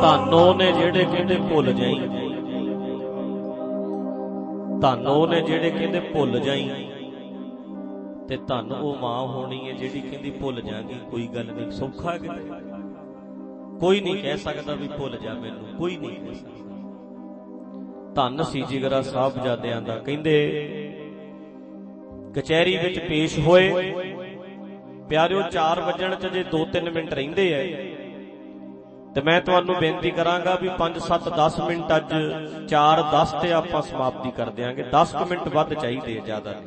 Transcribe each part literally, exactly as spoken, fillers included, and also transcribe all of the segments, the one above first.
ਧਾਨੋ ਨੇ ਜਿਹੜੇ ਕਹਿੰਦੇ ਭੁੱਲ ਜਾਈ, ਧਾਨੋ ਨੇ ਜਿਹੜੇ ਕਹਿੰਦੇ ਭੁੱਲ ਜਾਈ, ਤੇ ਧੰਨ ਉਹ ਮਾਂ ਹੋਣੀ ਹੈ ਜਿਹੜੀ ਕਹਿੰਦੀ ਭੁੱਲ ਜਾਗੀ। ਕੋਈ ਗੱਲ ਨਹੀਂ, ਸੌਖਾ ਕਿ ਕੋਈ ਨਹੀਂ ਕਹਿ ਸਕਦਾ ਵੀ ਭੁੱਲ ਜਾ ਮੈਨੂੰ, ਕੋਈ ਨਹੀਂ ਕਹਿ ਸਕਦਾ। ਧੰਨ ਸੀ ਜਿਗਰਾ ਸਾਹਿਬਜ਼ਾਦਿਆਂ ਦਾ। ਕਹਿੰਦੇ ਕਚਹਿਰੀ ਵਿੱਚ ਪੇਸ਼ ਹੋਏ ਪਿਆਰਿਓ, ਚਾਰ ਵੱਜਣ ਚ ਜੇ ਦੋ ਤਿੰਨ ਮਿੰਟ ਰਹਿੰਦੇ ਐ ਤੇ ਮੈਂ ਤੁਹਾਨੂੰ ਬੇਨਤੀ ਕਰਾਂਗਾ ਵੀ ਪੰਜ ਸੱਤ ਦਸ ਮਿੰਟ, ਅੱਜ ਚਾਰ ਦਸ ਤੇ ਆਪਾਂ ਸਮਾਪਤੀ ਕਰ ਦਿਆਂਗੇ। ਦਸ ਕੁ ਮਿੰਟ ਵੱਧ ਚਾਹੀਦੇ ਆ, ਜ਼ਿਆਦਾ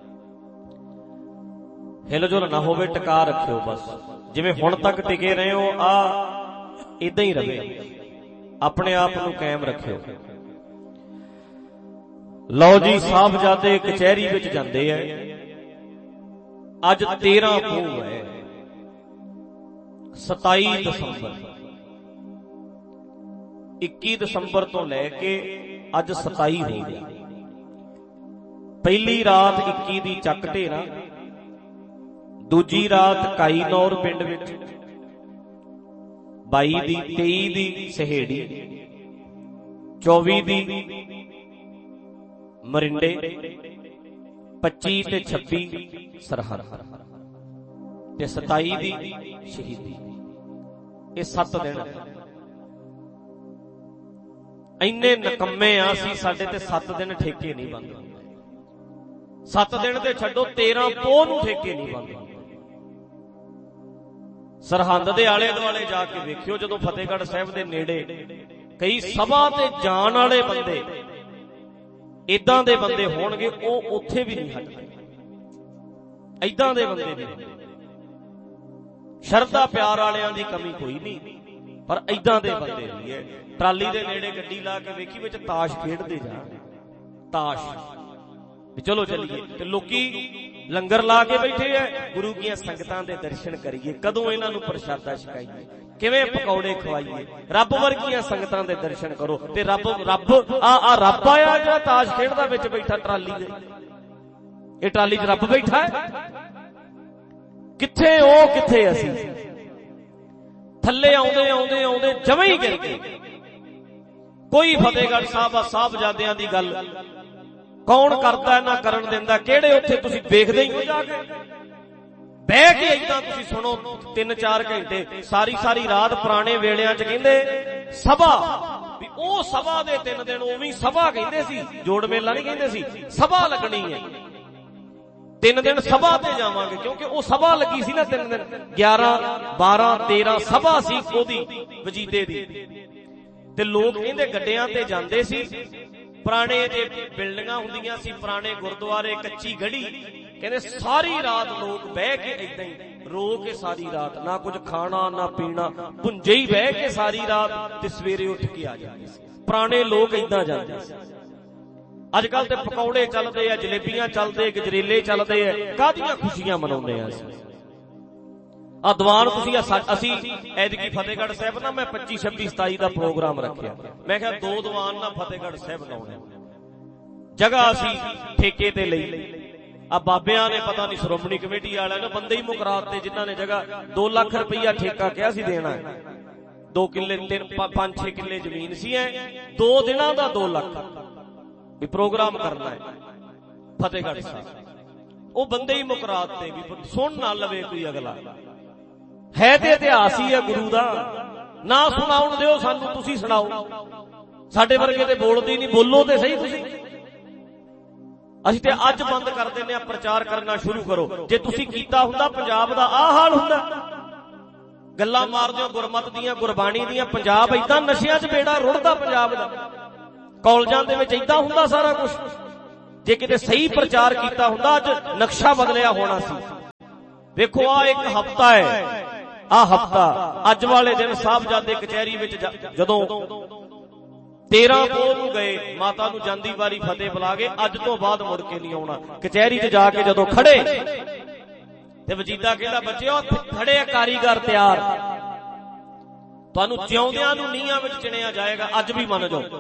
ਹਿਲਜੁਲ ਨਾ ਹੋਵੇ, ਟਿਕਾ ਰੱਖਿਓ ਬਸ। ਜਿਵੇਂ ਹੁਣ ਤੱਕ ਟਿਕੇ ਰਹੇ ਹੋ, ਆ ਇਦਾਂ ਹੀ ਰਵੇ, ਆਪਣੇ ਆਪ ਨੂੰ ਕਾਇਮ ਰੱਖਿਓ। ਲਓ ਜੀ, ਸਾਹਿਬਜ਼ਾਦੇ ਕਚਹਿਰੀ ਵਿੱਚ ਜਾਂਦੇ ਐ। ਅੱਜ ਤੇਰਾਂ ਪੋਹ ਹੈ, ਸਤਾਈ ਦਸੰਬਰ, ਇੱਕੀ ਦਸੰਬਰ ਤੋਂ ਲੈ ਕੇ ਅੱਜ ਸਤਾਈ ਹੋ ਗਿਆ। ਪਹਿਲੀ ਰਾਤ ਇੱਕੀ ਦੀ ਚੱਕ ਢੇਰਾ, ਦੂਜੀ ਰਾਤ ਕਾਈਨੌਰ ਪਿੰਡ ਵਿੱਚ, ਬਾਈ ਦੀ ਤੇਈ ਦੀ ਸਹੇੜੀ, ਚੌਵੀ ਦੀ ਮਰਿੰਡੇ, ਪੱਚੀ ਤੇ ਛੱਬੀ ਸਰਹੱਦ, ਤੇ ਸਤਾਈ ਦੀ ਸ਼ਹੀਦੀ। ਇਹ ਸੱਤ ਦਿਨ ਇੰਨੇ ਨਕੰਮੇ ਆ ਸੀ ਸਾਡੇ ਤੇ, ਸੱਤ ਦਿਨ ਠੇਕੇ ਨਹੀਂ ਬੰਦ ਹੁੰਦੇ। ਸੱਤ ਦਿਨ ਤੇ ਛੱਡੋ, ਤੇਰਾਂ ਪੋਹ ਨੂੰ ਠੇਕੇ ਨਹੀਂ ਬੰਦ ਹੁੰਦੇ। ਸਰਹੰਦ ਦੇ ਆਲੇ ਦੁਆਲੇ ਜਾ ਕੇ ਵੇਖਿਓ, ਜਦੋਂ ਫਤਿਹਗੜ੍ਹ ਸਾਹਿਬ ਦੇ ਨੇੜੇ ਕਈ ਸਭਾ ਤੇ ਜਾਣ ਵਾਲੇ ਬੰਦੇ, ਏਦਾਂ ਦੇ ਬੰਦੇ ਹੋਣਗੇ, ਉਹ ਉੱਥੇ ਵੀ ਨਹੀਂ ਹਟਦੇ। ਏਦਾਂ ਦੇ ਬੰਦੇ ਵੀ, ਸ਼ਰਧਾ ਪਿਆਰ ਵਾਲਿਆਂ ਦੀ ਕਮੀ ਕੋਈ ਨਹੀਂ, ਪਰ ਏਦਾਂ ਦੇ ਬੰਦੇ ਵੀ ਹੈ। ਟਰਾਲੀ ਦੇ ਨੇੜੇ ਗੱਡੀ ਲਾ ਕੇ ਵੇਖੀ, ਵਿੱਚ ਤਾਸ਼ ਖੇਡਦੇ ਜਾਣ, ਤਾਸ਼ ਵੀ ਚਲੋ ਚੱਲੀਏ, ਤੇ ਲੋਕੀ ਲੰਗਰ ਲਾ ਕੇ ਬੈਠੇ ਐ, ਗੁਰੂ ਦੀਆਂ ਸੰਗਤਾਂ ਦੇ ਦਰਸ਼ਨ ਕਰੀਏ, ਕਦੋਂ ਇਹਨਾਂ ਨੂੰ ਪ੍ਰਸ਼ਾਦਾ ਛਕਾਈਏ, ਕਿਵੇਂ ਪਕੌੜੇ ਖਵਾਈਏ। ਰੱਬ ਵਰਗੀਆਂ ਸੰਗਤਾਂ ਦੇ ਦਰਸ਼ਨ ਕਰੋ। ਤੇ ਰੱਬ ਰੱਬ ਆ ਆ ਰੱਬ ਆਇਆ ਜਿਹੜਾ ਤਾਸ਼ ਖੇਡਦਾ ਵਿੱਚ ਬੈਠਾ ਟਰਾਲੀ ਦੇ, ਇਹ ਟਰਾਲੀ 'ਚ ਰੱਬ ਬੈਠਾ ਹੈ। ਕਿੱਥੇ ਉਹ, ਕਿੱਥੇ ਅਸੀਂ? ਥੱਲੇ ਆਉਂਦੇ ਆਉਂਦੇ ਆਉਂਦੇ ਜਵੇਂ ਹੀ ਗਿਰ ਗਏ। ਕੋਈ ਫਤਿਹਗੜ੍ਹ ਸਾਹਿਬ ਸਾਹਿਬਜ਼ਾਦਿਆਂ ਦੀ ਗੱਲ ਕੌਣ ਕਰਦਾ ਨਾ ਕਰਨ ਦਿੰਦਾ? ਕਿਹੜੇ ਉੱਥੇ ਤੁਸੀਂ ਵੇਖਦੇ ਹੀ ਹੋ ਜਾ ਕੇ, ਬਹਿ ਕੇ ਏਦਾਂ ਤੁਸੀਂ ਸੁਣੋ ਤਿੰਨ ਚਾਰ ਘੰਟੇ, ਸਾਰੀ ਸਾਰੀ ਰਾਤ। ਪੁਰਾਣੇ ਵੇਲਿਆਂ 'ਚ ਕਹਿੰਦੇ ਸਭਾ, ਵੀ ਉਹ ਸਭਾ ਦੇ ਤਿੰਨ ਦਿਨ ਉਵੇਂ ਸਭਾ ਕਹਿੰਦੇ ਸੀ, ਜੋੜ ਮੇਲਾ ਨਹੀਂ ਕਹਿੰਦੇ ਸੀ, ਸਭਾ ਲੱਗਣੀ ਹੈ। ਤਿੰਨ ਦਿਨ ਸਭਾ ਤੇ ਜਾਵਾਂਗੇ, ਕਿਉਂਕਿ ਉਹ ਸਭਾ ਲੱਗੀ ਸੀ ਨਾ ਤਿੰਨ ਦਿਨ, ਗਿਆਰਾਂ ਬਾਰਾਂ ਤੇਰਾਂ ਸਭਾ ਸੀ ਉਹਦੀ ਵਜੀਦੇ ਦੀ। ਤੇ ਲੋਕ ਕਹਿੰਦੇ ਗੱਡਿਆਂ ਤੇ ਜਾਂਦੇ ਸੀ, ਪੁਰਾਣੇ ਜੇ ਬਿਲਡਿੰਗਾਂ ਹੁੰਦੀਆਂ ਸੀ, ਪੁਰਾਣੇ ਗੁਰਦੁਆਰੇ, ਕੱਚੀ ਗੜੀ, ਕਹਿੰਦੇ ਸਾਰੀ ਰਾਤ ਲੋਕ ਬਹਿ ਕੇ ਏਦਾਂ ਹੀ ਰੋ ਕੇ, ਸਾਰੀ ਰਾਤ ਨਾ ਕੁਝ ਖਾਣਾ ਨਾ ਪੀਣਾ, ਭੁੰਜੇ ਹੀ ਬਹਿ ਕੇ ਸਾਰੀ ਰਾਤ, ਤੇ ਸਵੇਰੇ ਉੱਠ ਕੇ ਆ ਜਾਂਦੇ ਸੀ। ਪੁਰਾਣੇ ਲੋਕ ਏਦਾਂ ਜਾਂਦੇ ਸੀ। ਅੱਜ ਕੱਲ ਤੇ ਪਕੌੜੇ ਚੱਲਦੇ ਆ, ਜਲੇਬੀਆਂ ਚੱਲਦੇ, ਗਜਰੇਲੇ ਚੱਲਦੇ ਆ, ਕਾਹਦੀਆਂ ਖੁਸ਼ੀਆਂ ਮਨਾਉਂਦੇ ਆ ਅਸੀਂ। ਆ ਦੀਵਾਨ ਤੁਸੀਂ, ਅਸੀਂ ਐਤਕੀ ਫਤਿਹਗੜ੍ਹ ਸਾਹਿਬ ਨਾ ਮੈਂ ਪੱਚੀ ਛੱਬੀ ਸਤਾਈ ਦਾ ਪ੍ਰੋਗਰਾਮ ਰੱਖਿਆ। ਮੈਂ ਕਿਹਾ ਦੋ ਦੀਵਾਨ ਨਾ ਫਤਿਹਗੜ੍ਹ ਸਾਹਿਬ ਲਾਉਣੇ, ਜਗ੍ਹਾ ਅਸੀਂ ਠੇਕੇ ਤੇ ਲਈ। ਆ ਬਾਬਿਆਂ ਨੇ ਪਤਾ ਨਹੀਂ ਸ਼੍ਰੋਮਣੀ ਕਮੇਟੀ ਵਾਲਿਆਂ ਨੇ ਬੰਦੇ ਹੀ ਮੁਕਰਾਤੇ, ਜਿਨ੍ਹਾਂ ਨੇ ਜਗ੍ਹਾ ਦੋ ਲੱਖ ਰੁਪਈਆ ਠੇਕਾ ਕਿਹਾ ਸੀ ਦੇਣਾ ਹੈ। ਦੋ ਕਿੱਲੇ ਤਿੰਨ ਪੰਜ ਛੇ ਕਿੱਲੇ ਜ਼ਮੀਨ ਸੀ, ਐ ਦੋ ਦਿਨਾਂ ਦਾ ਦੋ ਲੱਖ ਵੀ ਪ੍ਰੋਗਰਾਮ ਕਰਨਾ ਹੈ ਫਤਿਹਗੜ੍ਹ ਸਾਹਿਬ। ਉਹ ਬੰਦੇ ਹੀ ਮੁਕਰਾਤੇ ਵੀ ਸੁਣ ਨਾ ਲਵੇ ਕੋਈ ਅਗਲਾ। ਹੈ ਤੇ ਇਤਿਹਾਸ ਹੀ ਹੈ ਗੁਰੂ ਦਾ, ਨਾ ਸੁਣਾਉਣ ਦਿਓ ਸਾਨੂੰ, ਤੁਸੀਂ ਸੁਣਾਓ। ਸਾਡੇ ਵਰਗੇ ਤੇ ਬੋਲਦੇ ਨਹੀਂ, ਬੋਲੋ ਤੇ ਸਹੀ ਤੁਸੀਂ। ਅਸੀਂ ਤੇ ਅੱਜ ਬੰਦ ਕਰ ਦਿੰਦੇ ਆ, ਪ੍ਰਚਾਰ ਕਰਨਾ ਸ਼ੁਰੂ ਕਰੋ। ਜੇ ਤੁਸੀਂ ਕੀਤਾ ਹੁੰਦਾ ਪੰਜਾਬ ਦਾ ਆਹ ਹਾਲ ਹੁੰਦਾ। ਗੱਲਾਂ ਮਾਰਦੇ ਹੋ ਗੁਰਮਤ ਦੀਆਂ, ਗੁਰਬਾਣੀ ਦੀਆਂ, ਪੰਜਾਬ ਏਦਾਂ ਨਸ਼ਿਆਂ 'ਚ ਬੇੜਾ ਰੁੜਦਾ ਪੰਜਾਬ ਦਾ। ਕਾਲਜਾਂ ਦੇ ਵਿੱਚ ਏਦਾਂ ਹੁੰਦਾ ਸਾਰਾ ਕੁਝ। ਜੇ ਕਿਤੇ ਸਹੀ ਪ੍ਰਚਾਰ ਕੀਤਾ ਹੁੰਦਾ, ਅੱਜ ਨਕਸ਼ਾ ਬਦਲਿਆ ਹੋਣਾ ਸੀ। ਵੇਖੋ ਆ ਇੱਕ ਹਫ਼ਤਾ ਹੈ, ਆ ਹਫ਼ਤਾ ਅੱਜ ਵਾਲੇ ਦਿਨ ਸਾਹਿਬਜ਼ਾਦੇ ਕਚਹਿਰੀ ਵਿੱਚ ਜਦੋਂ ਤੇਰਾਂ ਪੋਹ ਨੂੰ ਗਏ, ਮਾਤਾ ਨੂੰ ਜਾਂਦੀ ਵਾਰੀ ਫਤਿਹ ਬੁਲਾ ਕੇ, ਅੱਜ ਤੋਂ ਬਾਅਦ ਮੁੜ ਕੇ ਨਹੀਂ ਆਉਣਾ। ਕਚਹਿਰੀ 'ਚ ਜਾ ਕੇ ਜਦੋਂ ਖੜੇ ਤੇ ਵਜੀਦਾ ਕਹਿੰਦਾ, ਬੱਚਿਓ ਖੜੇ ਆ ਕਾਰੀਗਰ ਤਿਆਰ, ਤੁਹਾਨੂੰ ਜਿਉਂਦਿਆਂ ਨੂੰ ਨੀਹਾਂ ਵਿੱਚ ਚਿਣਿਆ ਜਾਏਗਾ। ਅੱਜ ਵੀ ਮੰਨ ਜਾਓ।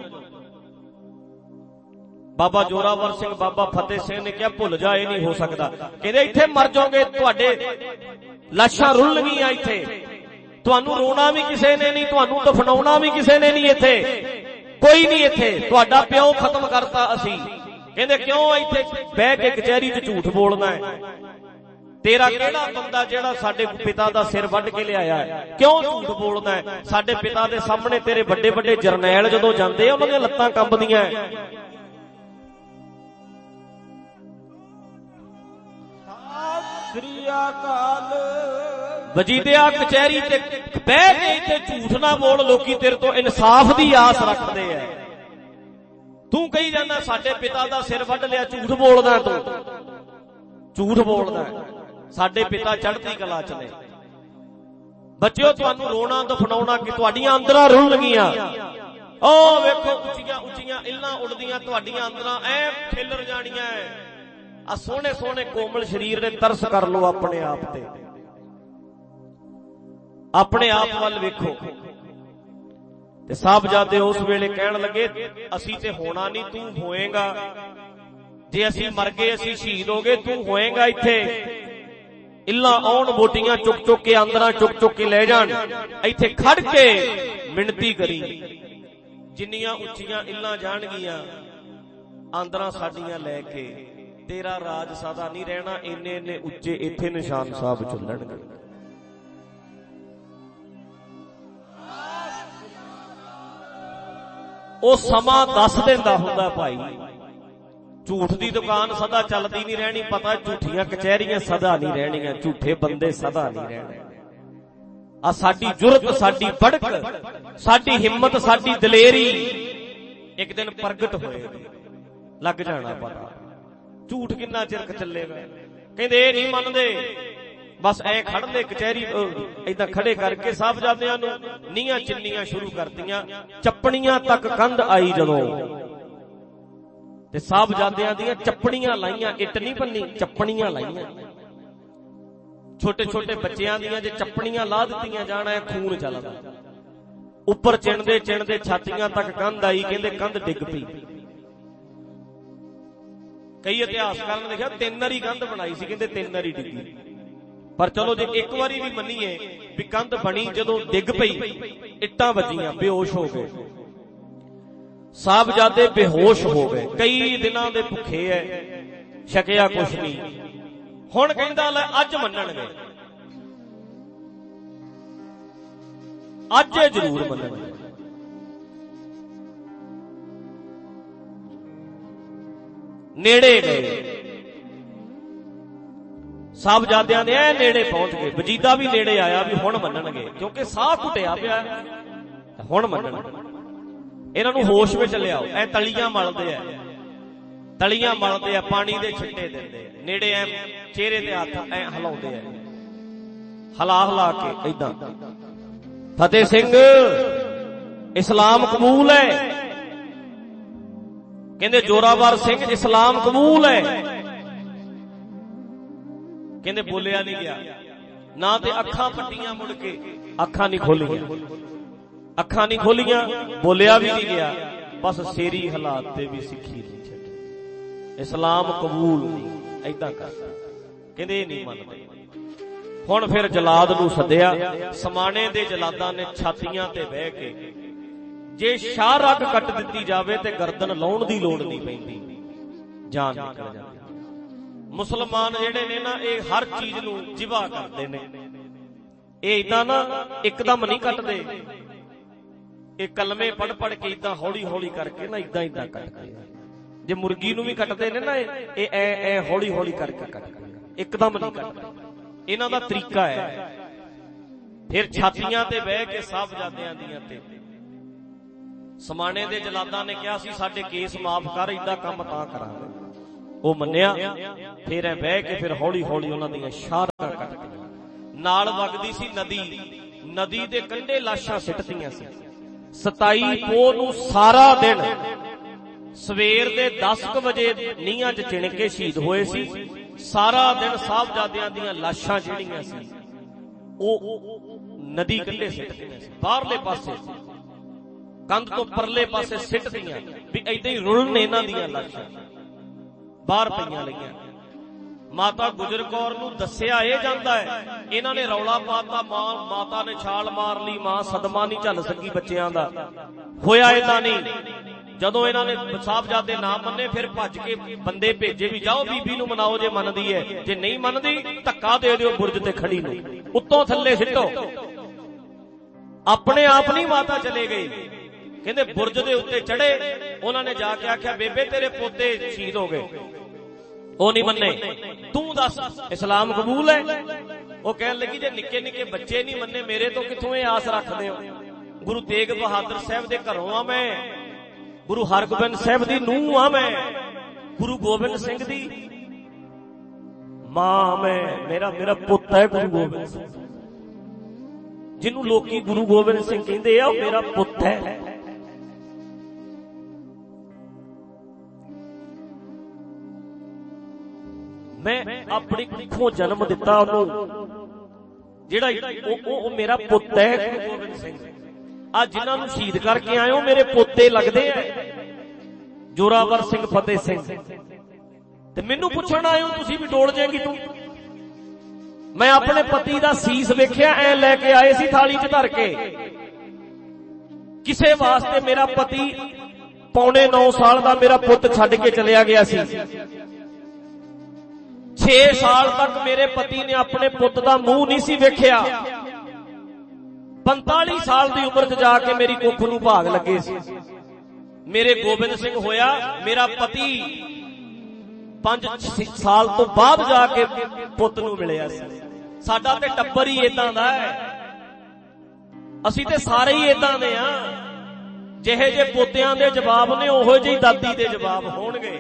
ਬਾਬਾ ਜੋਰਾਵਰ ਸਿੰਘ, ਬਾਬਾ ਫਤਿਹ ਸਿੰਘ ਨੇ ਕਿਹਾ ਭੁੱਲ ਜਾ, ਇਹ ਨਹੀਂ ਹੋ ਸਕਦਾ। ਕਹਿੰਦੇ ਇੱਥੇ ਮਰ ਜਾਓਗੇ, ਤੁਹਾਡੇ ਲਾਸ਼ਾਂ ਰੁਲਣਗੀਆਂ, ਇੱਥੇ ਤੁਹਾਨੂੰ ਰੋਣਾ ਵੀ ਕਿਸੇ ਨੇ ਨਹੀਂ, ਤੁਹਾਨੂੰ ਦਫਨਾਉਣਾ ਵੀ ਕਿਸੇ ਨੇ ਨਹੀਂ। ਇੱਥੇ ਕੋਈ ਨਹੀਂ, ਇੱਥੇ ਤੁਹਾਡਾ ਪਿਓ ਖਤਮ ਕਰਤਾ ਅਸੀਂ। ਕਹਿੰਦੇ ਕਿਉਂ ਇੱਥੇ ਬਹਿ ਕੇ ਕਚਹਿਰੀ 'ਚ ਝੂਠ ਬੋਲਣਾ ਹੈ? ਤੇਰਾ ਕਿਹੜਾ ਬੰਦਾ ਜਿਹੜਾ ਸਾਡੇ ਪਿਤਾ ਦਾ ਸਿਰ ਵੱਢ ਕੇ ਲਿਆਇਆ ਹੈ, ਕਿਉਂ ਝੂਠ ਬੋਲਦਾ ਹੈ? ਸਾਡੇ ਪਿਤਾ ਦੇ ਸਾਹਮਣੇ ਤੇਰੇ ਵੱਡੇ ਵੱਡੇ ਜਰਨੈਲ ਜਦੋਂ ਜਾਂਦੇ ਆ ਉਹਨਾਂ ਦੀਆਂ ਲੱਤਾਂ ਕੰਬਦੀਆਂ। ਸ੍ਰੀ ਅਕਾਲ ਵਜੀਦਿਆ ਕਚਹਿਰੀ ਤੇ ਬਹਿ ਕੇ ਇੱਥੇ ਝੂਠ ਨਾ ਬੋਲ, ਲੋਕੀ ਤੇਰੇ ਤੋਂ ਇਨਸਾਫ ਦੀ ਆਸ ਰੱਖਦੇ ਆ। ਤੂੰ ਕਹੀ ਜਾਂਦਾ ਸਾਡੇ ਪਿਤਾ ਦਾ ਸਿਰ ਵੱਢ ਲਿਆ, ਝੂਠ ਬੋਲਦਾ, ਤੂੰ ਝੂਠ ਬੋਲਦਾ। ਸਾਡੇ ਪਿਤਾ ਚੜ੍ਹਦੀ ਕਲਾ ਚ ਨੇ। ਬੱਚਿਓ ਤੁਹਾਨੂੰ ਰੋਣਾ ਦਫਨਾਉਣਾ ਕਿ ਤੁਹਾਡੀਆਂ ਅੰਦਰਾਂ ਰੁੱਲ ਗਈਆਂ। ਉਹ ਵੇਖੋ ਉੱਚੀਆਂ ਉੱਚੀਆਂ ਇੱਲਾਂ ਉੱਡਦੀਆਂ, ਤੁਹਾਡੀਆਂ ਅੰਦਰਾਂ ਐ ਖਿਲਰ ਜਾਣੀਆਂ। ਆ ਸੋਹਣੇ ਸੋਹਣੇ ਕੋਮਲ ਸਰੀਰ ਨੇ ਤਰਸ ਕਰ ਲਓ ਆਪਣੇ ਆਪ ਤੇ, ਆਪਣੇ ਆਪ ਵੱਲ ਵੇਖੋ। ਤੇ ਸਾਹਿਬਜ਼ਾਦੇ ਉਸ ਵੇਲੇ ਕਹਿਣ ਲੱਗੇ ਅਸੀਂ ਤੇ ਹੋਣਾ ਨਹੀਂ, ਤੂੰ ਹੋਏਗਾ। ਜੇ ਅਸੀਂ ਮਰ ਗਏ, ਅਸੀਂ ਸ਼ਹੀਦ ਹੋ ਗਏ, ਤੂੰ ਹੋਏਗਾ ਇੱਥੇ। ਇੱਲਾਂ ਆਉਣ ਬੋਟੀਆਂ ਚੁੱਕ ਚੁੱਕ ਕੇ, ਆਂਦਰਾਂ ਚੁੱਕ ਚੁੱਕ ਕੇ ਲੈ ਜਾਣ, ਇੱਥੇ ਖੜ ਕੇ ਮਿਣਤੀ ਕਰੀ। ਜਿੰਨੀਆਂ ਉੱਚੀਆਂ ਇੱਲਾਂ ਜਾਣਗੀਆਂ ਆਂਦਰਾਂ ਸਾਡੀਆਂ ਲੈ ਕੇ, ਤੇਰਾ ਰਾਜ ਸਦਾ ਨਹੀਂ ਰਹਿਣਾ। ਇੰਨੇ ਇੰਨੇ ਉੱਚੇ ਇੱਥੇ ਨਿਸ਼ਾਨ ਸਾਹਿਬ ਚੱਲਣਗੇ। ਉਹ ਸਮਾਂ ਦੱਸ ਦਿੰਦਾ ਹੁੰਦਾ ਭਾਈ, ਝੂਠ ਦੀ ਦੁਕਾਨ ਸਦਾ ਚੱਲਦੀ ਨਹੀਂ ਰਹਿਣੀ। ਪਤਾ ਝੂਠੀਆਂ ਕਚਹਿਰੀਆਂ ਸਦਾ ਨਹੀਂ ਰਹਿਣੀਆਂ, ਝੂਠੇ ਬੰਦੇ ਸਦਾ ਨਹੀਂ ਰਹਿਣੇ। ਆ ਸਾਡੀ ਜੁਰਤ, ਸਾਡੀ ਬੜਕ, ਸਾਡੀ ਹਿੰਮਤ, ਸਾਡੀ ਦਲੇਰੀ ਇੱਕ ਦਿਨ ਪ੍ਰਗਟ ਹੋਏਗੀ, ਲੱਗ ਜਾਣਾ ਪਤਾ। ਝੂਠ ਕਿੰਨਾ ਚਿਰ ਚੱਲੇਗਾ? ਕਹਿੰਦੇ ਇਹ ਨਹੀਂ ਮੰਨਦੇ, ਬਸ ਐ ਖੜਦੇ ਕਚਹਿਰੀ ਏਦਾਂ ਖੜੇ ਕਰਕੇ ਸਾਹਿਬਜ਼ਾਦਿਆਂ ਨੂੰ ਨੀਆਂ ਚਿੰਨੀਆਂ ਸ਼ੁਰੂ ਕਰਤੀਆਂ। ਚੱਪਣੀਆਂ ਤੱਕ ਕੰਧ ਆਈ ਜਦੋਂ, ਤੇ ਸਾਹਿਬਜ਼ਾਦਿਆਂ ਦੀਆਂ ਚੱਪਣੀਆਂ ਲਾਈਆਂ। ਇੱਟ ਨਹੀਂ ਬੰਨੀ, ਚੱਪਣੀਆਂ ਲਾਈਆਂ। ਛੋਟੇ ਛੋਟੇ ਬੱਚਿਆਂ ਦੀਆਂ ਜੇ ਚੱਪਣੀਆਂ ਲਾ ਦਿੱਤੀਆਂ ਜਾਣਾ, ਖੂਨ ਚੱਲਦਾ। ਉੱਪਰ ਚਿਣਦੇ ਚਿਣਦੇ ਛਾਤੀਆਂ ਤੱਕ ਕੰਧ ਆਈ। ਕਹਿੰਦੇ ਕੰਧ ਡਿੱਗ ਪਈ। ਕਈ ਇਤਿਹਾਸਕਾਰਾਂ ਨੇ ਲਿਖਿਆ ਤਿੰਨ ਵਾਰੀ ਕੰਧ ਬਣਾਈ ਸੀ, ਕਹਿੰਦੇ ਤਿੰਨ ਵਾਰੀ ਡਿੱਗੀ। ਪਰ ਚਲੋ ਜੇ ਇੱਕ ਵਾਰੀ ਵੀ ਮੰਨੀਏ ਵੀ ਕੰਧ ਬਣੀ, ਜਦੋਂ ਡਿੱਗ ਪਈ ਇੱਟਾਂ ਵੱਜੀਆਂ, ਬੇਹੋਸ਼ ਹੋ ਗਏ ਸਾਹਿਬਜ਼ਾਦੇ, ਬੇਹੋਸ਼ ਹੋ ਗਏ। ਕਈ ਦਿਨਾਂ ਦੇ ਭੁੱਖੇ ਐ, ਛਕਿਆ ਕੁਛ ਨਹੀਂ। ਹੁਣ ਕਹਿੰਦਾ ਲੈ ਅੱਜ ਮੰਨਣਗੇ, ਅੱਜ ਜ਼ਰੂਰ ਮੰਨਣਗੇ। ਨੇੜੇ ਗਏ ਸਾਹਿਬਜ਼ਾਦਿਆਂ ਦੇ, ਐ ਨੇੜੇ ਪਹੁੰਚ ਗਏ। ਵਜੀਦਾ ਵੀ ਨੇੜੇ ਆਇਆ ਵੀ ਹੁਣ ਮੰਨਣਗੇ, ਕਿਉਂਕਿ ਸਾਹ ਘੁੱਟਿਆ ਪਿਆ, ਹੁਣ ਮੰਨਣਗੇ। ਇਹਨਾਂ ਨੂੰ ਹੋਸ਼ ਵਿੱਚ ਲਿਆਓ। ਐ ਤਲੀਆਂ ਮਲਦੇ ਆ, ਤਲੀਆਂ ਮਲਦੇ ਆ, ਪਾਣੀ ਦੇ ਛਿੱਟੇ ਦਿੰਦੇ ਆ। ਨੇੜੇ ਐ ਚਿਹਰੇ ਤੇ ਹੱਥ ਐ ਹਿਲਾਉਂਦੇ ਆ, ਹਲਾ ਹਲਾ ਕੇ ਏਦਾਂ। ਫਤਿਹ ਸਿੰਘ ਇਸਲਾਮ ਕਬੂਲ ਹੈ। ਕਹਿੰਦੇ ਜੋਰਾਵਰ ਸਿੰਘ ਇਸਲਾਮ ਕਬੂਲ ਹੈ। ਕਹਿੰਦੇ ਬੋਲਿਆ ਨਹੀਂ ਗਿਆ ਨਾ, ਤੇ ਅੱਖਾਂ ਪੱਟੀਆਂ ਮੁੜ ਕੇ, ਅੱਖਾਂ ਨਹੀਂ ਖੋਲੀਆਂ, ਅੱਖਾਂ ਨਹੀਂ ਖੋਲੀਆਂ, ਬੋਲਿਆ ਵੀ ਨਹੀਂ ਗਿਆ। ਬਸ ਸ਼ੇਰੀ ਹਾਲਾਤ ਤੇ ਵੀ ਸਿੱਖੀ ਨਹੀਂ ਛੱਡੀ। ਇਸਲਾਮ ਕਬੂਲ ਨਹੀਂ, ਏਦਾਂ ਕਰਦਾ। ਕਹਿੰਦੇ ਇਹ ਨਹੀਂ ਮੰਨਦੇ। ਹੁਣ ਫਿਰ ਜਲਾਦ ਨੂੰ ਸੱਦਿਆ। ਸਮਾਣੇ ਦੇ ਜਲਾਦਾਂ ਨੇ ਛਾਤੀਆਂ ਤੇ ਬਹਿ ਕੇ, ਜੇ ਸ਼ਾਹ ਰੱਗ ਕੱਟ ਦਿੱਤੀ ਜਾਵੇ ਤੇ ਗਰਦਨ ਲਾਉਣ ਦੀ ਲੋੜ ਨਹੀਂ ਪੈਂਦੀ, ਜਾਨ ਨਿਕਲ ਜਾਂਦੀ। ਮੁਸਲਮਾਨ ਜਿਹੜੇ ਨੇ ਨਾ, ਇਹ ਹਰ ਚੀਜ਼ ਨੂੰ ਜਿਵਾ ਕਰਦੇ ਨੇ। ਇਹ ਏਦਾਂ ਨਾ ਇੱਕਦਮ ਨਹੀਂ ਕੱਟਦੇ, ਇਹ ਕਲਮੇ ਪੜ ਪੜ ਕੇ ਏਦਾਂ ਹੌਲੀ ਹੌਲੀ ਕਰਕੇ ਨਾ ਏਦਾਂ ਏਦਾਂ ਕੱਟਦੇ। ਜੇ ਮੁਰਗੀ ਨੂੰ ਵੀ ਕੱਟਦੇ ਨੇ ਨਾ, ਇਹ ਐ ਐ ਹੌਲੀ ਹੌਲੀ ਕਰਕੇ ਕੱਟਦੇ, ਇੱਕਦਮ ਨਹੀਂ ਕੱਟਦੇ। ਇਹਨਾਂ ਦਾ ਤਰੀਕਾ ਹੈ। ਫਿਰ ਛਾਤੀਆਂ ਤੇ ਬਹਿ ਕੇ ਸਾਹਿਬਜ਼ਾਦਿਆਂ ਦੀਆਂ ਤੇ ਸਮਾਣੇ ਦੇ ਜਲਾਦਾਂ ਨੇ ਕਿਹਾ ਸੀ ਸਾਡੇ ਕੇਸ ਮਾਫ ਕਰ, ਏਦਾਂ ਕੰਮ ਤਾਂ ਕਰਾਂਗੇ। ਉਹ ਮੰਨਿਆ। ਫਿਰ ਐ ਬਹਿ ਕੇ ਫਿਰ ਹੌਲੀ ਹੌਲੀ ਉਹਨਾਂ ਦੀਆਂ ਸ਼ਾਹਰਾਂ ਕੱਟਦੀਆਂ। ਨਾਲ ਵਗਦੀ ਸੀ ਨਦੀ, ਨਦੀ ਦੇ ਕੰਢੇ ਲਾਸ਼ਾਂ ਸਿੱਟਦੀਆਂ ਸੀ। ਸਤਾਈ ਪੋਹ ਨੂੰ ਸਾਰਾ ਦਿਨ, ਸਵੇਰ ਦੇ ਦਸ ਕੁ ਵਜੇ ਨੀਹਾਂ 'ਚ ਚਿਣ ਕੇ ਸ਼ਹੀਦ ਹੋਏ ਸੀ। ਸਾਰਾ ਦਿਨ ਸਾਹਿਬਜ਼ਾਦਿਆਂ ਦੀਆਂ ਲਾਸ਼ਾਂ ਜਿਹੜੀਆਂ ਸੀ ਉਹ ਨਦੀ ਕੰਢੇ ਸਿੱਟਦੀਆਂ ਸੀ। ਬਾਹਰਲੇ ਪਾਸੇ ਕੰਧ ਤੋਂ ਪਰਲੇ ਪਾਸੇ ਸਿੱਟਦੀਆਂ ਵੀ ਏਦਾਂ ਹੀ ਰੁਲਣ ਇਹਨਾਂ ਦੀਆਂ ਲਾਸ਼ਾਂ ਬਾਹਰ ਪਈਆਂ ਲਈਆਂ। ਮਾਤਾ ਗੁਜਰ ਕੌਰ ਨੂੰ ਦੱਸਿਆ ਇਹ ਜਾਂਦਾ ਹੈ, ਇਹਨਾਂ ਨੇ ਰੌਲਾ ਪਾਤਾ, ਮਾਂ ਮਾਤਾ ਨੇ ਛਾਲ ਮਾਰ ਲਈ, ਮਾਂ ਸਦਮਾ ਨਹੀਂ ਝੱਲ ਸਕੀ ਬੱਚਿਆਂ ਦਾ। ਹੋਇਆ ਏਦਾਂ ਨਹੀਂ। ਜਦੋਂ ਇਹਨਾਂ ਨੇ ਸਾਹਿਬਜ਼ਾਦੇ ਨਾ ਮੰਨੇ, ਫਿਰ ਭੱਜ ਕੇ ਬੰਦੇ ਭੇਜੇ ਵੀ ਜਾਓ ਬੀਬੀ ਨੂੰ ਮਨਾਓ ਜੇ ਮੰਨਦੀ ਹੈ, ਜੇ ਨਹੀਂ ਮੰਨਦੀ ਧੱਕਾ ਦੇ ਦਿਓ ਬੁਰਜ ਤੇ ਖੜੀ ਨੂੰ, ਉੱਤੋਂ ਥੱਲੇ ਸਿੱਟੋ। ਆਪਣੇ ਆਪ ਨਹੀਂ ਮਾਤਾ ਚਲੇ ਗਏ, ਕਹਿੰਦੇ ਬੁਰਜ ਦੇ ਉੱਤੇ ਚੜੇ। ਉਹਨਾਂ ਨੇ ਜਾ ਕੇ ਆਖਿਆ ਬੇਬੇ ਤੇਰੇ ਪੋਤੇ ਸ਼ਹੀਦ ਹੋ ਗਏ। ਉਹ ਨਹੀਂ ਮੰਨੇ, ਤੂੰ ਦੱਸ ਇਸਲਾਮ ਕਬੂਲ ਹੈ? ਉਹ ਕਹਿਣ ਲੱਗੀ ਜੇ ਨਿੱਕੇ ਨਿੱਕੇ ਬੱਚੇ ਨਹੀਂ ਮੰਨੇ, ਮੇਰੇ ਤੋਂ ਕਿੱਥੋਂ ਇਹ ਆਸ ਰੱਖਦੇ ਹੋ? ਗੁਰੂ ਤੇਗ ਬਹਾਦਰ ਸਾਹਿਬ ਦੇ ਘਰੋਂ ਆ ਮੈਂ, ਗੁਰੂ ਹਰਗੋਬਿੰਦ ਸਾਹਿਬ ਦੀ ਨੂੰਹ ਆ ਮੈਂ, ਗੁਰੂ ਗੋਬਿੰਦ ਸਿੰਘ ਦੀ ਮਾਂ ਮੈਂ, ਮੇਰਾ ਮੇਰਾ ਪੁੱਤ ਹੈ ਗੁਰੂ ਗੋਬਿੰਦ ਸਿੰਘ, ਜਿਹਨੂੰ ਲੋਕੀ ਗੁਰੂ ਗੋਬਿੰਦ ਸਿੰਘ ਕਹਿੰਦੇ ਆ, ਉਹ ਮੇਰਾ ਪੁੱਤ ਹੈ। ਮੈਂ ਆਪਣੀ ਕੁੱਖੋਂ ਜਨਮ ਦਿੱਤਾ ਉਹਨੂੰ, ਜਿਹੜਾ ਉਹ, ਉਹ ਮੇਰਾ ਪੁੱਤ ਹੈ ਗੁਰੂ ਗੋਬਿੰਦ ਸਿੰਘ। ਆ ਜਿਨ੍ਹਾਂ ਨੂੰ ਸ਼ਹੀਦ ਕਰਕੇ ਆਏ ਹੋ ਮੇਰੇ ਪੋਤੇ ਲੱਗਦੇ ਆ, ਜੋਰਾਵਰ ਸਿੰਘ, ਫਤਿਹ ਸਿੰਘ। ਤੇ ਮੈਨੂੰ ਪੁੱਛਣ ਆਏ ਹੋ ਤੁਸੀਂ ਵੀ ਡੋਲ ਜਾਏਗੀ ਤੂੰ? ਮੈਂ ਆਪਣੇ ਪਤੀ ਦਾ ਸੀਸ ਵੇਖਿਆ, ਐ ਲੈ ਕੇ ਆਏ ਸੀ ਥਾਲੀ 'ਚ ਧਰ ਕੇ। ਕਿਸੇ ਵਾਸਤੇ ਮੇਰਾ ਪਤੀ ਪੌਣੇ ਨੌ ਸਾਲ ਦਾ ਮੇਰਾ ਪੁੱਤ ਛੱਡ ਕੇ ਚਲਿਆ ਗਿਆ ਸੀ। ਛੇ ਸਾਲ ਤੱਕ ਮੇਰੇ ਪਤੀ ਨੇ ਆਪਣੇ ਪੁੱਤ ਦਾ ਮੂੰਹ ਨਹੀਂ ਸੀ ਵੇਖਿਆ। ਪੰਤਾਲੀ ਸਾਲ ਦੀ ਉਮਰ 'ਚ ਜਾ ਕੇ ਮੇਰੀ ਕੁੱਖ ਨੂੰ ਭਾਗ ਲੱਗੇ ਸੀ। ਮੇਰੇ ਗੋਬਿੰਦ ਸਿੰਘ ਹੋਇਆ, ਮੇਰਾ ਪਤੀ ਪੰਜ ਸਾਲ ਤੋਂ ਬਾਅਦ ਜਾ ਕੇ ਪੁੱਤ ਨੂੰ ਮਿਲਿਆ ਸੀ। ਸਾਡਾ ਤੇ ਟੱਬਰ ਹੀ ਏਦਾਂ ਦਾ ਹੈ, ਅਸੀਂ ਤੇ ਸਾਰੇ ਹੀ ਏਦਾਂ ਦੇ ਆ। ਜਿਹੇ ਜੇ ਪੋਤਿਆਂ ਦੇ ਜਵਾਬ ਨੇ, ਉਹੋ ਜਿਹੀ ਦਾਦੀ ਦੇ ਜਵਾਬ ਹੋਣਗੇ।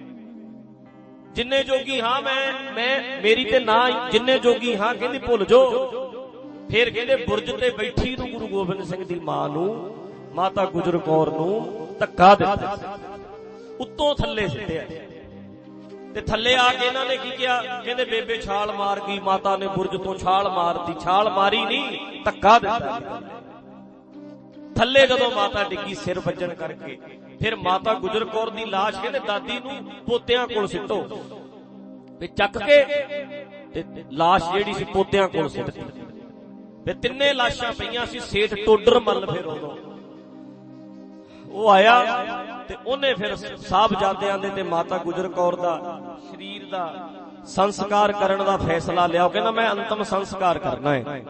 ਜਿੰਨੇ ਜੋਗੀ ਹਾਂ ਮੈਂ ਮੈਂ ਮੇਰੀ ਤੇ ਨਾ ਜਿੰਨੇ ਜੋਗੀ ਹਾਂ ਕਹਿੰਦੀ ਭੁੱਲ ਜੋ। ਫਿਰ ਕਹਿੰਦੇ ਬੁਰਜ ਤੇ ਬੈਠੀ ਨੂੰ ਗੁਰੂ ਗੋਬਿੰਦ ਸਿੰਘ ਦੀ ਮਾਂ ਨੂੰ, ਮਾਤਾ ਗੁਜਰ ਕੌਰ ਨੂੰ ਧੱਕਾ ਦਿੱਤਾ, ਉੱਤੋਂ ਥੱਲੇ ਸਿੱਟਿਆ। ਤੇ ਥੱਲੇ ਆ ਕੇ ਇਹਨਾਂ ਨੇ ਕੀ ਕਿਹਾ? ਕਹਿੰਦੇ ਬੇਬੇ ਛਾਲ ਮਾਰ ਗਈ, ਮਾਤਾ ਨੇ ਬੁਰਜ ਤੋਂ ਛਾਲ ਮਾਰਤੀ। ਛਾਲ ਮਾਰੀ ਨਹੀਂ, ਧੱਕਾ ਦਿੱਤਾ ਥੱਲੇ। ਜਦੋਂ ਮਾਤਾ ਡਿੱਗੀ ਸਿਰ ਵੱਜਣ ਕਰਕੇ, ਫਿਰ ਮਾਤਾ ਗੁਜਰ ਕੌਰ ਦੀ ਲਾਸ਼ ਕਹਿੰਦੇ ਦਾਦੀ ਨੂੰ ਪੋਤਿਆਂ ਕੋਲ ਸਿੱਟੋ, ਤੇ ਚੱਕ ਕੇ ਤੇ ਲਾਸ਼ ਜਿਹੜੀ ਸੀ ਪੋਤਿਆਂ ਕੋਲ ਸਿੱਟਤੀ। ਫਿਰ ਤਿੰਨੇ ਲਾਸ਼ਾਂ ਪਈਆਂ ਸੀ। ਸੇਠ ਟੋਡਰ ਮੱਲ ਫਿਰ ਉਦੋਂ ਉਹ ਆਇਆ ਤੇ ਉਹਨੇ ਫਿਰ ਸਾਹਿਬਜ਼ਾਦਿਆਂ ਦੇ ਤੇ ਮਾਤਾ ਗੁਜਰ ਕੌਰ ਦਾ ਸਰੀਰ ਦਾ ਸੰਸਕਾਰ ਕਰਨ ਦਾ ਫੈਸਲਾ ਲਿਆ। ਉਹ ਕਹਿੰਦਾ ਮੈਂ ਅੰਤਮ ਸੰਸਕਾਰ ਕਰਨਾ ਹੈ।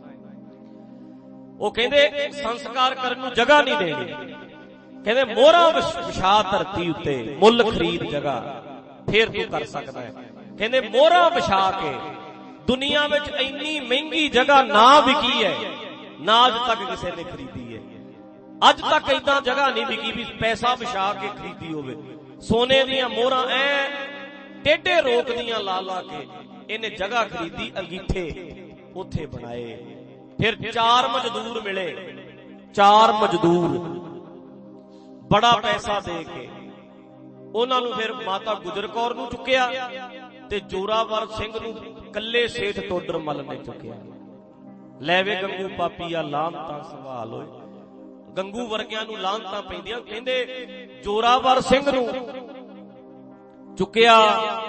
ਉਹ ਕਹਿੰਦੇ ਸੰਸਕਾਰ ਕਰਨ ਨੂੰ ਜਗ੍ਹਾ ਨਹੀਂ ਦੇਣੀ, ਕਹਿੰਦੇ ਮੋਹਰਾਂ ਵਿਛਾ ਧਰਤੀ ਉੱਤੇ, ਮੁੱਲ ਖਰੀਦ ਜਗ੍ਹਾ, ਫੇਰ ਤੂੰ ਕਰ ਸਕਦਾ ਹੈ। ਕਹਿੰਦੇ ਮੋਹਰਾਂ ਵਿਛਾ ਕੇ, ਦੁਨੀਆ ਵਿੱਚ ਇੰਨੀ ਮਹਿੰਗੀ ਜਗ੍ਹਾ ਨਾ ਵਿਕੀ ਹੈ, ਨਾ ਅੱਜ ਤੱਕ ਕਿਸੇ ਨੇ ਖਰੀਦੀ ਹੈ। ਅੱਜ ਤੱਕ ਏਦਾਂ ਜਗ੍ਹਾ ਨਹੀਂ ਵਿਕੀ ਵੀ ਪੈਸਾ ਵਿਛਾ ਕੇ ਖਰੀਦੀ ਹੋਵੇ। ਸੋਨੇ ਦੀਆਂ ਮੋਹਰਾਂ ਐ ਟੇਢੇ ਰੋਕਦੀਆਂ ਲਾ ਲਾ ਕੇ ਇਹਨੇ ਜਗ੍ਹਾ ਖਰੀਦੀ, ਅੰਗੀਠੇ ਉੱਥੇ ਬਣਾਏ। ਫਿਰ ਚਾਰ ਮਜ਼ਦੂਰ ਮਿਲੇ, ਚਾਰ ਮਜ਼ਦੂਰ ਬੜਾ ਪੈਸਾ ਦੇ ਕੇ ਉਹਨਾਂ ਨੂੰ ਫਿਰ ਮਾਤਾ ਗੁਜਰ ਕੌਰ ਨੂੰ ਚੁੱਕਿਆ ਤੇ ਜੋਰਾਵਰ ਸਿੰਘ ਨੂੰ ਕੱਲੇ ਸੇਠ ਟੋਡਰ ਮੱਲ ਨੇ ਚੁੱਕਿਆ। ਲੈਵੇ ਗੰਗੂ ਪਾਪੀਆ ਲਾਹਨਤਾਂ ਸੰਭਾਲ ਹੋਏ। ਗੰਗੂ ਵਰਗਿਆਂ ਨੂੰ ਲਾਹਨਤਾਂ ਪੈਂਦੀਆਂ। ਕਹਿੰਦੇ ਜੋਰਾਵਰ ਸਿੰਘ ਨੂੰ ਚੁੱਕਿਆ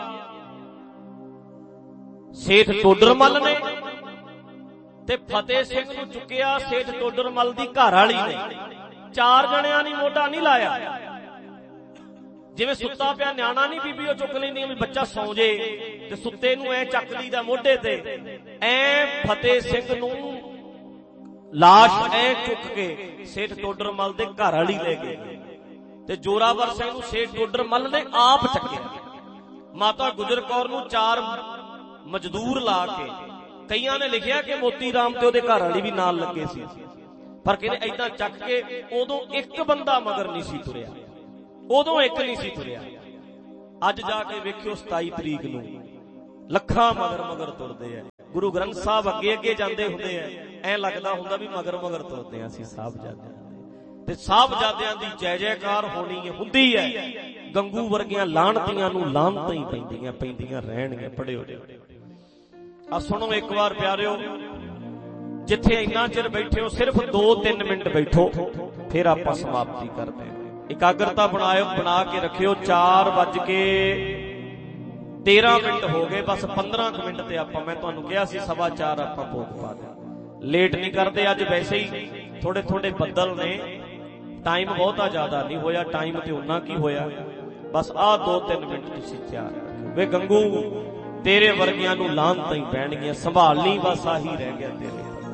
ਸੇਠ ਟੋਡਰ ਮੱਲ ਨੇ, ਤੇ ਫਤਿਹ ਸਿੰਘ ਨੂੰ ਚੁੱਕਿਆ ਸੇਠ ਟੋਡਰ ਮੱਲ ਦੀ ਘਰ ਵਾਲੀ ਨੇ। ਚਾਰ ਜਣਿਆਂ ਨੇ ਮੋਢਾ ਨਹੀਂ ਲਾਇਆ। ਜਿਵੇਂ ਸੁੱਤਾ ਪਿਆ ਨਿਆਣਾ ਨਹੀਂ ਬੀਬੀ ਉਹ ਚੁੱਕ ਲੈਂਦੀਆਂ ਵੀ ਬੱਚਾ ਸੌਂ ਜੇ, ਤੇ ਸੁੱਤੇ ਨੂੰ ਐ ਚੱਕ ਲਈਦਾ ਮੋਢੇ ਤੇ। ਐ ਫਤਿਹ ਸਿੰਘ ਨੂੰ ਲਾਸ਼ ਐ ਚੁੱਕ ਕੇ ਸੇਠ ਟੋਡਰ ਮੱਲ ਦੇ ਘਰ ਵਾਲੀ ਲੈ ਗਏ, ਤੇ ਜੋਰਾਵਰ ਸਿੰਘ ਨੂੰ ਸੇਠ ਟੋਡਰ ਮੱਲ ਨੇ ਆਪ ਚੱਕਿਆ। ਮਾਤਾ ਗੁਜਰ ਕੌਰ ਨੂੰ ਚਾਰ ਮਜ਼ਦੂਰ ਲਾ ਕੇ, ਕਈਆਂ ਨੇ ਲਿਖਿਆ ਕਿ ਮੋਤੀ ਰਾਮ ਤੇ ਉਹਦੇ ਘਰ ਵਾਲੀ ਵੀ ਨਾਲ ਲੱਗੇ ਸੀ, ਪਰ ਕਹਿੰਦੇ ਏਦਾਂ ਚੱਕ ਕੇ ਉਦੋਂ ਇੱਕ ਬੰਦਾ ਮਗਰ ਨਹੀਂ ਸੀ ਤੁਰਿਆ, ਉਦੋਂ ਇੱਕ ਨਹੀਂ ਸੀ ਤੁਰਿਆ। ਅੱਜ ਜਾ ਕੇ ਵੇਖਿਓ ਸਤਾਈ ਤਰੀਕ ਨੂੰ ਲੱਖਾਂ ਮਗਰ ਮਗਰ ਤੁਰਦੇ ਆ। ਗੁਰੂ ਗ੍ਰੰਥ ਸਾਹਿਬ ਅੱਗੇ ਅੱਗੇ ਜਾਂਦੇ ਹੁੰਦੇ ਆ, ਐ ਲੱਗਦਾ ਹੁੰਦਾ ਵੀ ਮਗਰ ਮਗਰ ਤੁਰਦੇ ਆ ਅਸੀਂ ਸਾਹਿਬਜ਼ਾਦਿਆਂ ਦੇ। ਤੇ ਸਾਹਿਬਜ਼ਾਦਿਆਂ ਦੀ ਜੈ ਜੈਕਾਰ ਹੋਣੀ ਹੁੰਦੀ ਹੈ। ਗੰਗੂ ਵਰਗੀਆਂ ਲਾਹਣਤੀਆਂ ਨੂੰ ਲਾਹਨਤਾਂ ਹੀ ਪੈਂਦੀਆਂ ਪੈਂਦੀਆਂ ਰਹਿਣਗੀਆਂ। ਪੜਿਓ ਆ ਸੁਣੋ ਇੱਕ ਵਾਰ ਪਿਆਰਿਓ, ਜਿੱਥੇ ਇੰਨਾ ਚਿਰ ਬੈਠੇ ਹੋ ਸਿਰਫ ਦੋ ਤਿੰਨ ਮਿੰਟ ਬੈਠੋ, ਫਿਰ ਆਪਾਂ ਸਮਾਪਤੀ ਕਰਦੇ ਹਾਂ। ਇਕਾਗਰਤਾ ਬਣਾਇਓ, ਬਣਾ ਕੇ ਰੱਖਿਓ। ਚਾਰ ਵੱਜ ਕੇ तेरह मिनट हो गए, बस पंद्रह मिनट ते आपां, मैं तुहानूं कहा सी सवा चार आपां भोग पा दें, लेट नहीं करते। अज वैसे ही थोड़े थोड़े बदल ने, टाइम बहुता ज्यादा नहीं होया, टाइम ते उन्ना की होया, बस आ दो तीन मिनट तुसीं तैयार रखो। वे गंगू तेरे वर्गियां नूं लानतां ही पैणगीआं, संभाल ली, बस आही रह गया तेरे।